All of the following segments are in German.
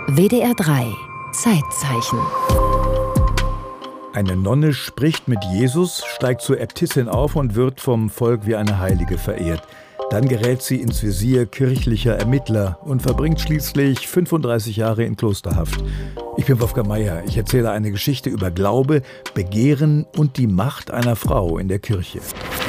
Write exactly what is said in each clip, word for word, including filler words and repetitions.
W D R drei Zeitzeichen. Eine Nonne spricht mit Jesus, steigt zur Äbtissin auf und wird vom Volk wie eine Heilige verehrt. Dann gerät sie ins Visier kirchlicher Ermittler und verbringt schließlich fünfunddreißig Jahre in Klosterhaft. Ich bin Wolfgang Meier. Ich erzähle eine Geschichte über Glaube, Begehren und die Macht einer Frau in der Kirche.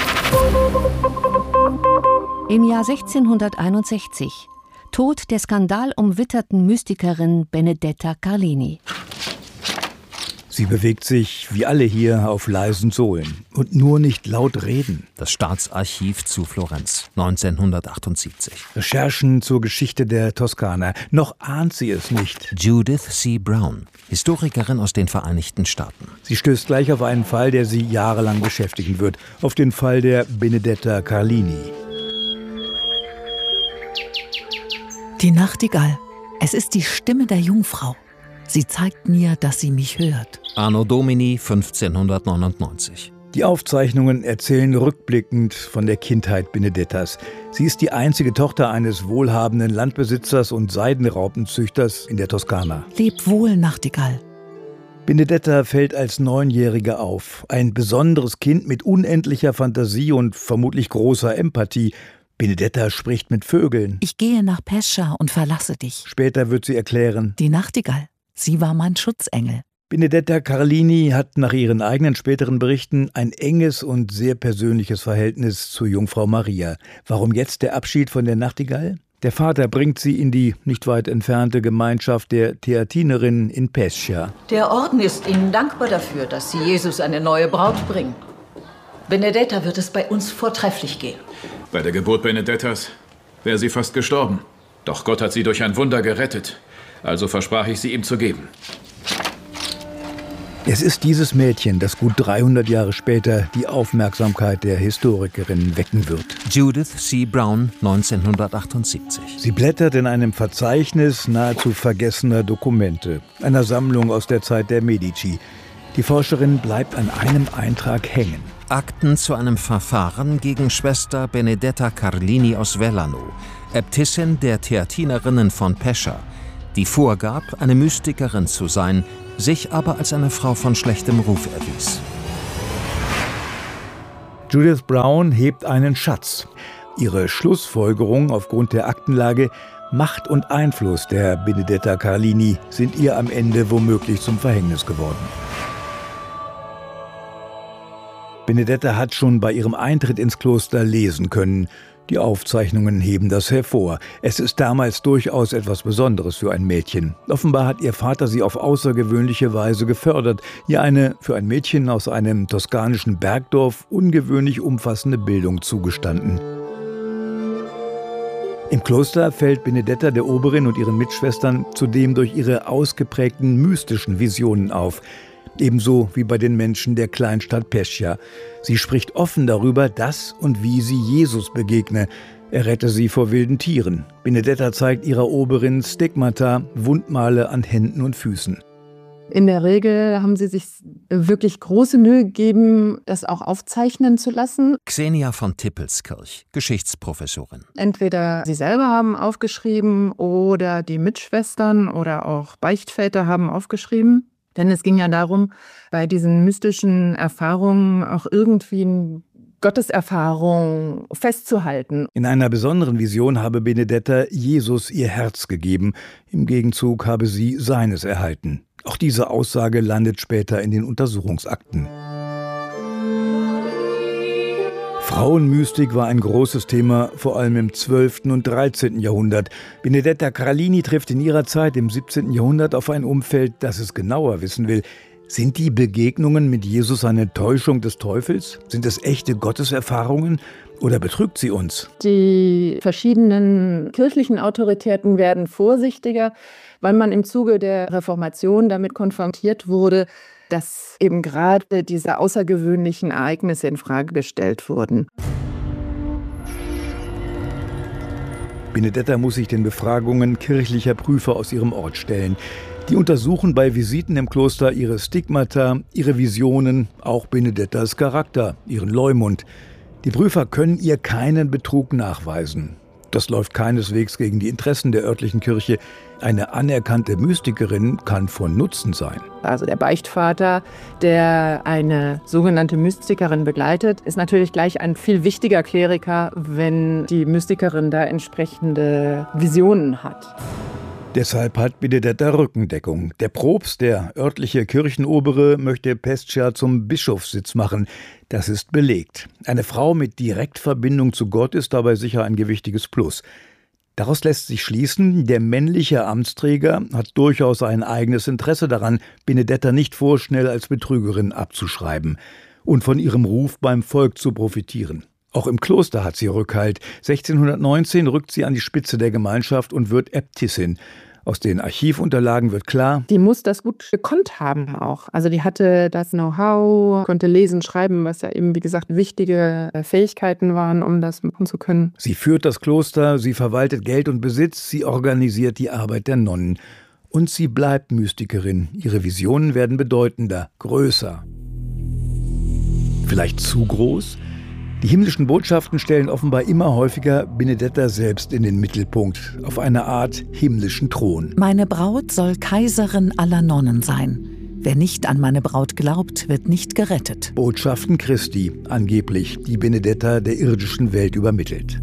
Im Jahr sechzehnhunderteinundsechzig. Tod der skandalumwitterten Mystikerin Benedetta Carlini. Sie bewegt sich, wie alle hier, auf leisen Sohlen und nur nicht laut reden. Das Staatsarchiv zu Florenz, neunzehnhundertachtundsiebzig. Recherchen zur Geschichte der Toskana. Noch ahnt sie es nicht. Judith C. Brown, Historikerin aus den Vereinigten Staaten. Sie stößt gleich auf einen Fall, der sie jahrelang beschäftigen wird. Auf den Fall der Benedetta Carlini. Die Nachtigall. Es ist die Stimme der Jungfrau. Sie zeigt mir, dass sie mich hört. Anno Domini fünfzehnhundertneunundneunzig. Die Aufzeichnungen erzählen rückblickend von der Kindheit Benedettas. Sie ist die einzige Tochter eines wohlhabenden Landbesitzers und Seidenraupenzüchters in der Toskana. Leb wohl, Nachtigall. Benedetta fällt als Neunjährige auf. Ein besonderes Kind mit unendlicher Fantasie und vermutlich großer Empathie. Benedetta spricht mit Vögeln. Ich gehe nach Pescia und verlasse dich. Später wird sie erklären: Die Nachtigall, sie war mein Schutzengel. Benedetta Carlini hat nach ihren eigenen späteren Berichten ein enges und sehr persönliches Verhältnis zur Jungfrau Maria. Warum jetzt der Abschied von der Nachtigall? Der Vater bringt sie in die nicht weit entfernte Gemeinschaft der Theatinerinnen in Pescia. Der Orden ist Ihnen dankbar dafür, dass Sie Jesus eine neue Braut bringen. Benedetta wird es bei uns vortrefflich gehen. Bei der Geburt Benedettas wäre sie fast gestorben. Doch Gott hat sie durch ein Wunder gerettet. Also versprach ich, sie ihm zu geben. Es ist dieses Mädchen, das gut dreihundert Jahre später die Aufmerksamkeit der Historikerin wecken wird. Judith C. Brown, neunzehnhundertachtundsiebzig. Sie blättert in einem Verzeichnis nahezu vergessener Dokumente, einer Sammlung aus der Zeit der Medici. Die Forscherin bleibt an einem Eintrag hängen. Akten zu einem Verfahren gegen Schwester Benedetta Carlini aus Vellano, Äbtissin der Theatinerinnen von Pescia, die vorgab, eine Mystikerin zu sein, sich aber als eine Frau von schlechtem Ruf erwies. Judith Brown hebt einen Schatz. Ihre Schlussfolgerung aufgrund der Aktenlage: Macht und Einfluss der Benedetta Carlini sind ihr am Ende womöglich zum Verhängnis geworden. Benedetta hat schon bei ihrem Eintritt ins Kloster lesen können. Die Aufzeichnungen heben das hervor. Es ist damals durchaus etwas Besonderes für ein Mädchen. Offenbar hat ihr Vater sie auf außergewöhnliche Weise gefördert, ihr eine für ein Mädchen aus einem toskanischen Bergdorf ungewöhnlich umfassende Bildung zugestanden. Im Kloster fällt Benedetta der Oberin und ihren Mitschwestern zudem durch ihre ausgeprägten mystischen Visionen auf. Ebenso wie bei den Menschen der Kleinstadt Pescia. Sie spricht offen darüber, dass und wie sie Jesus begegne. Er rette sie vor wilden Tieren. Benedetta zeigt ihrer Oberin Stigmata, Wundmale an Händen und Füßen. In der Regel haben sie sich wirklich große Mühe gegeben, das auch aufzeichnen zu lassen. Xenia von Tippelskirch, Geschichtsprofessorin. Entweder sie selber haben aufgeschrieben oder die Mitschwestern oder auch Beichtväter haben aufgeschrieben. Denn es ging ja darum, bei diesen mystischen Erfahrungen auch irgendwie eine Gotteserfahrung festzuhalten. In einer besonderen Vision habe Benedetta Jesus ihr Herz gegeben. Im Gegenzug habe sie seines erhalten. Auch diese Aussage landet später in den Untersuchungsakten. Frauenmystik war ein großes Thema, vor allem im zwölften und dreizehnten Jahrhundert. Benedetta Carlini trifft in ihrer Zeit im siebzehnten Jahrhundert auf ein Umfeld, das es genauer wissen will. Sind die Begegnungen mit Jesus eine Täuschung des Teufels? Sind es echte Gotteserfahrungen? Oder betrügt sie uns? Die verschiedenen kirchlichen Autoritäten werden vorsichtiger, weil man im Zuge der Reformation damit konfrontiert wurde, dass eben gerade diese außergewöhnlichen Ereignisse in Frage gestellt wurden. Benedetta muss sich den Befragungen kirchlicher Prüfer aus ihrem Ort stellen. Die untersuchen bei Visiten im Kloster ihre Stigmata, ihre Visionen, auch Benedettas Charakter, ihren Leumund. Die Prüfer können ihr keinen Betrug nachweisen. Das läuft keineswegs gegen die Interessen der örtlichen Kirche. Eine anerkannte Mystikerin kann von Nutzen sein. Also der Beichtvater, der eine sogenannte Mystikerin begleitet, ist natürlich gleich ein viel wichtiger Kleriker, wenn die Mystikerin da entsprechende Visionen hat. Deshalb hat Benedetta Rückendeckung. Der Propst, der örtliche Kirchenobere, möchte Pescia zum Bischofssitz machen. Das ist belegt. Eine Frau mit Direktverbindung zu Gott ist dabei sicher ein gewichtiges Plus. Daraus lässt sich schließen, der männliche Amtsträger hat durchaus ein eigenes Interesse daran, Benedetta nicht vorschnell als Betrügerin abzuschreiben und von ihrem Ruf beim Volk zu profitieren. Auch im Kloster hat sie Rückhalt. sechzehnhundertneunzehn rückt sie an die Spitze der Gemeinschaft und wird Äbtissin. Aus den Archivunterlagen wird klar, die muss das gut gekonnt haben auch. Also die hatte das Know-how, konnte lesen, schreiben, was ja eben, wie gesagt, wichtige Fähigkeiten waren, um das machen zu können. Sie führt das Kloster, sie verwaltet Geld und Besitz, sie organisiert die Arbeit der Nonnen. Und sie bleibt Mystikerin. Ihre Visionen werden bedeutender, größer. Vielleicht zu groß? Die himmlischen Botschaften stellen offenbar immer häufiger Benedetta selbst in den Mittelpunkt, auf eine Art himmlischen Thron. Meine Braut soll Kaiserin aller Nonnen sein. Wer nicht an meine Braut glaubt, wird nicht gerettet. Botschaften Christi, angeblich, die Benedetta der irdischen Welt übermittelt.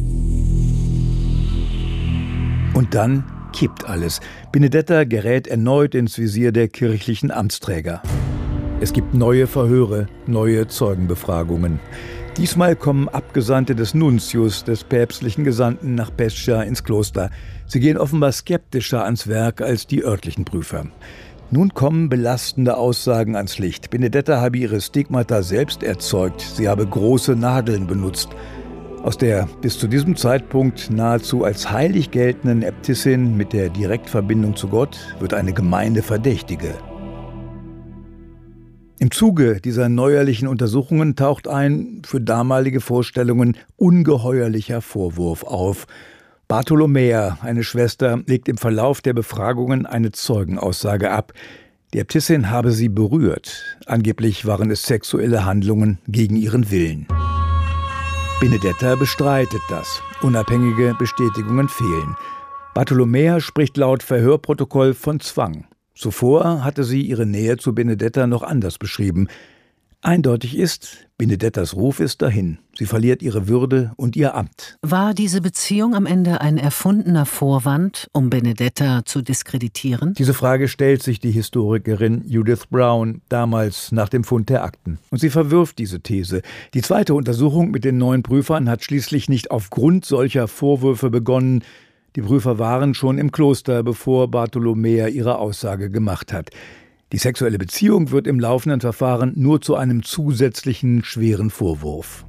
Und dann kippt alles. Benedetta gerät erneut ins Visier der kirchlichen Amtsträger. Es gibt neue Verhöre, neue Zeugenbefragungen. Diesmal kommen Abgesandte des Nuntius, des päpstlichen Gesandten, nach Pescia ins Kloster. Sie gehen offenbar skeptischer ans Werk als die örtlichen Prüfer. Nun kommen belastende Aussagen ans Licht. Benedetta habe ihre Stigmata selbst erzeugt. Sie habe große Nadeln benutzt. Aus der bis zu diesem Zeitpunkt nahezu als heilig geltenden Äbtissin mit der Direktverbindung zu Gott wird eine gemeine Verdächtige. Im Zuge dieser neuerlichen Untersuchungen taucht ein für damalige Vorstellungen ungeheuerlicher Vorwurf auf. Bartholomäa, eine Schwester, legt im Verlauf der Befragungen eine Zeugenaussage ab. Die Äbtissin habe sie berührt. Angeblich waren es sexuelle Handlungen gegen ihren Willen. Benedetta bestreitet das. Unabhängige Bestätigungen fehlen. Bartholomäa spricht laut Verhörprotokoll von Zwang. Zuvor hatte sie ihre Nähe zu Benedetta noch anders beschrieben. Eindeutig ist, Benedettas Ruf ist dahin. Sie verliert ihre Würde und ihr Amt. War diese Beziehung am Ende ein erfundener Vorwand, um Benedetta zu diskreditieren? Diese Frage stellt sich die Historikerin Judith Brown damals nach dem Fund der Akten. Und sie verwirft diese These. Die zweite Untersuchung mit den neuen Prüfern hat schließlich nicht aufgrund solcher Vorwürfe begonnen. Die Prüfer waren schon im Kloster, bevor Bartholomäa ihre Aussage gemacht hat. Die sexuelle Beziehung wird im laufenden Verfahren nur zu einem zusätzlichen schweren Vorwurf.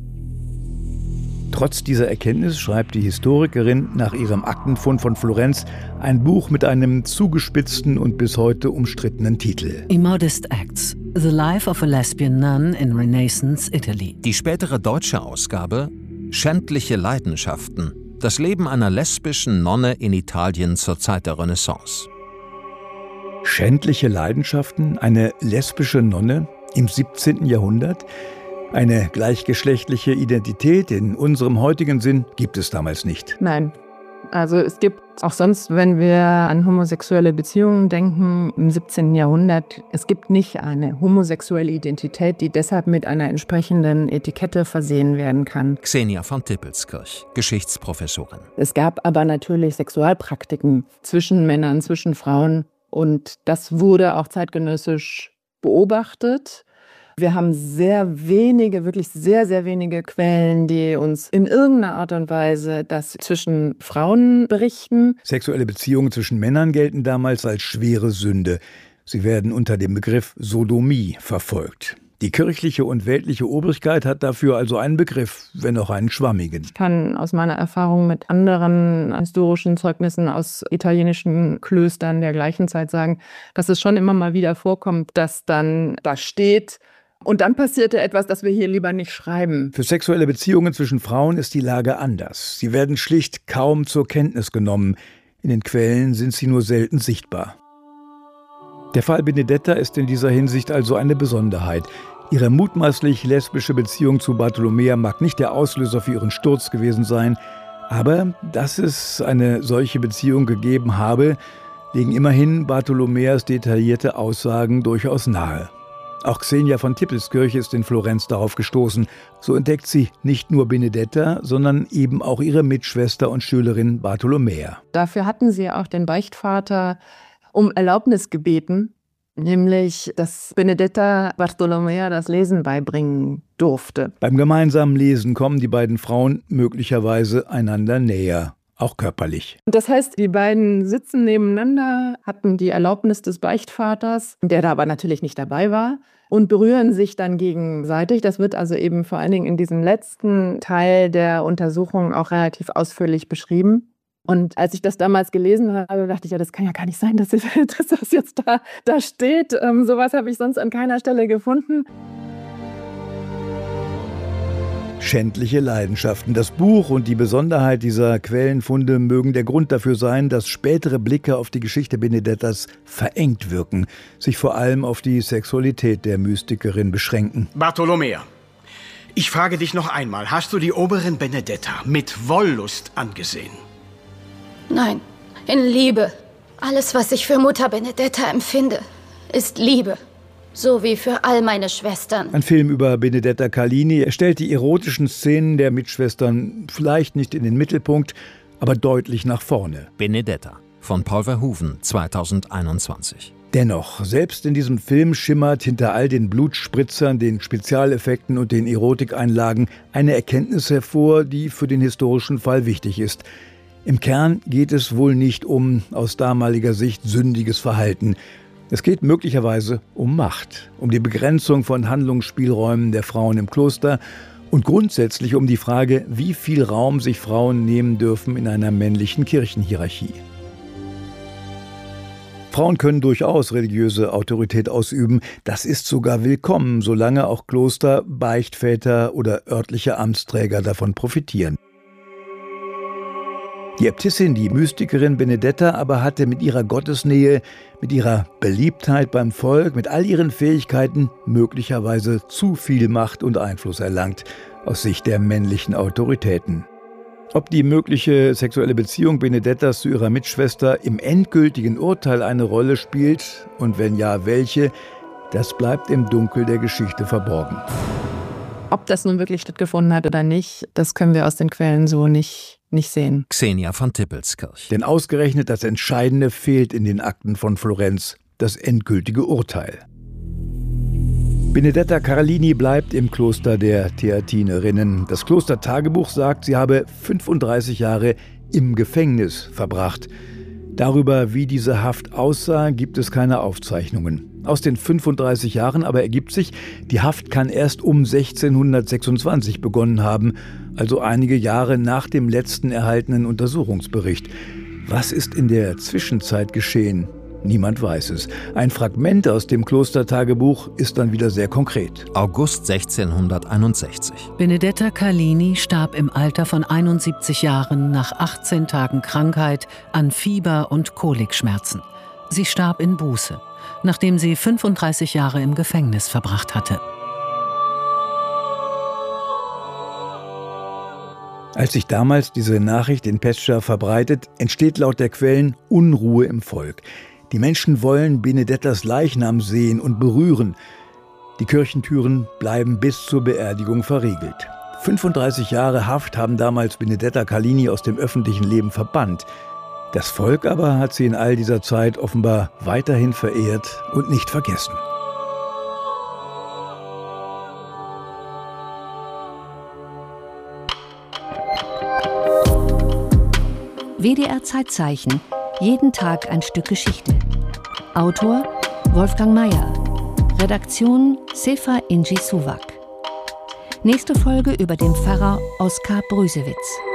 Trotz dieser Erkenntnis schreibt die Historikerin nach ihrem Aktenfund von Florenz ein Buch mit einem zugespitzten und bis heute umstrittenen Titel. Immodest Acts. The Life of a Lesbian Nun in Renaissance Italy. Die spätere deutsche Ausgabe Schändliche Leidenschaften. Das Leben einer lesbischen Nonne in Italien zur Zeit der Renaissance. Schändliche Leidenschaften? Eine lesbische Nonne im siebzehnten Jahrhundert? Eine gleichgeschlechtliche Identität in unserem heutigen Sinn gibt es damals nicht. Nein. Also es gibt auch sonst, wenn wir an homosexuelle Beziehungen denken, im siebzehnten Jahrhundert, es gibt nicht eine homosexuelle Identität, die deshalb mit einer entsprechenden Etikette versehen werden kann. Xenia von Tippelskirch, Geschichtsprofessorin. Es gab aber natürlich Sexualpraktiken zwischen Männern, zwischen Frauen und das wurde auch zeitgenössisch beobachtet. Wir haben sehr wenige, wirklich sehr, sehr wenige Quellen, die uns in irgendeiner Art und Weise das zwischen Frauen berichten. Sexuelle Beziehungen zwischen Männern gelten damals als schwere Sünde. Sie werden unter dem Begriff Sodomie verfolgt. Die kirchliche und weltliche Obrigkeit hat dafür also einen Begriff, wenn auch einen schwammigen. Ich kann aus meiner Erfahrung mit anderen historischen Zeugnissen aus italienischen Klöstern der gleichen Zeit sagen, dass es schon immer mal wieder vorkommt, dass dann da steht, und dann passierte etwas, das wir hier lieber nicht schreiben. Für sexuelle Beziehungen zwischen Frauen ist die Lage anders. Sie werden schlicht kaum zur Kenntnis genommen. In den Quellen sind sie nur selten sichtbar. Der Fall Benedetta ist in dieser Hinsicht also eine Besonderheit. Ihre mutmaßlich lesbische Beziehung zu Bartholomäa mag nicht der Auslöser für ihren Sturz gewesen sein, Aber dass es eine solche Beziehung gegeben habe, legen immerhin Bartholomäas detaillierte Aussagen durchaus nahe. Auch Xenia von Tippelskirch ist in Florenz darauf gestoßen. So entdeckt sie nicht nur Benedetta, sondern eben auch ihre Mitschwester und Schülerin Bartholomäa. Dafür hatten sie auch den Beichtvater um Erlaubnis gebeten, nämlich dass Benedetta Bartholomäa das Lesen beibringen durfte. Beim gemeinsamen Lesen kommen die beiden Frauen möglicherweise einander näher. Auch körperlich. Das heißt, die beiden sitzen nebeneinander, hatten die Erlaubnis des Beichtvaters, der da aber natürlich nicht dabei war, und berühren sich dann gegenseitig. Das wird also eben vor allen Dingen in diesem letzten Teil der Untersuchung auch relativ ausführlich beschrieben. Und als ich das damals gelesen habe, dachte ich, ja, das kann ja gar nicht sein, dass das jetzt da, da steht. Ähm, sowas habe ich sonst an keiner Stelle gefunden. Schändliche Leidenschaften. Das Buch und die Besonderheit dieser Quellenfunde mögen der Grund dafür sein, dass spätere Blicke auf die Geschichte Benedettas verengt wirken, sich vor allem auf die Sexualität der Mystikerin beschränken. Bartholomäa, ich frage dich noch einmal, hast du die Oberin Benedetta mit Wollust angesehen? Nein, in Liebe. Alles, was ich für Mutter Benedetta empfinde, ist Liebe. So wie für all meine Schwestern. Ein Film über Benedetta Carlini. Er stellt die erotischen Szenen der Mitschwestern vielleicht nicht in den Mittelpunkt, aber deutlich nach vorne. Benedetta von Paul Verhoeven, zweitausendeinundzwanzig. Dennoch, selbst in diesem Film schimmert hinter all den Blutspritzern, den Spezialeffekten und den Erotikeinlagen eine Erkenntnis hervor, die für den historischen Fall wichtig ist. Im Kern geht es wohl nicht um, aus damaliger Sicht, sündiges Verhalten. Es geht möglicherweise um Macht, um die Begrenzung von Handlungsspielräumen der Frauen im Kloster und grundsätzlich um die Frage, wie viel Raum sich Frauen nehmen dürfen in einer männlichen Kirchenhierarchie. Frauen können durchaus religiöse Autorität ausüben. Das ist sogar willkommen, solange auch Kloster, Beichtväter oder örtliche Amtsträger davon profitieren. Die Äbtissin, die Mystikerin Benedetta, aber hatte mit ihrer Gottesnähe, mit ihrer Beliebtheit beim Volk, mit all ihren Fähigkeiten möglicherweise zu viel Macht und Einfluss erlangt, aus Sicht der männlichen Autoritäten. Ob die mögliche sexuelle Beziehung Benedettas zu ihrer Mitschwester im endgültigen Urteil eine Rolle spielt, und wenn ja, welche, das bleibt im Dunkel der Geschichte verborgen. Ob das nun wirklich stattgefunden hat oder nicht, das können wir aus den Quellen so nicht nicht sehen. Xenia von Tippelskirch. Denn ausgerechnet das Entscheidende fehlt in den Akten von Florenz, das endgültige Urteil. Benedetta Carlini bleibt im Kloster der Theatinerinnen. Das Klostertagebuch sagt, sie habe fünfunddreißig Jahre im Gefängnis verbracht. Darüber, wie diese Haft aussah, gibt es keine Aufzeichnungen. Aus den fünfunddreißig Jahren aber ergibt sich, die Haft kann erst um sechzehnhundertsechsundzwanzig begonnen haben, also einige Jahre nach dem letzten erhaltenen Untersuchungsbericht. Was ist in der Zwischenzeit geschehen? Niemand weiß es. Ein Fragment aus dem Klostertagebuch ist dann wieder sehr konkret. August sechzehnhunderteinundsechzig. Benedetta Carlini starb im Alter von einundsiebzig Jahren nach achtzehn Tagen Krankheit an Fieber und Kolikschmerzen. Sie starb in Buße, nachdem sie fünfunddreißig Jahre im Gefängnis verbracht hatte. Als sich damals diese Nachricht in Pescia verbreitet, entsteht laut der Quellen Unruhe im Volk. Die Menschen wollen Benedettas Leichnam sehen und berühren. Die Kirchentüren bleiben bis zur Beerdigung verriegelt. fünfunddreißig Jahre Haft haben damals Benedetta Carlini aus dem öffentlichen Leben verbannt. Das Volk aber hat sie in all dieser Zeit offenbar weiterhin verehrt und nicht vergessen. W D R Zeitzeichen. Jeden Tag ein Stück Geschichte. Autor Wolfgang Mayer. Redaktion Sefa Inci Suvac. Nächste Folge über den Pfarrer Oskar Brüsewitz.